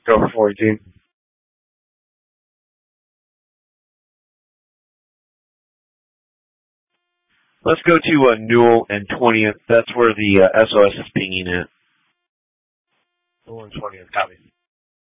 Go for 14. Let's go to Newell and 20th. That's where the SOS is pinging at. Newell and 20th, copy.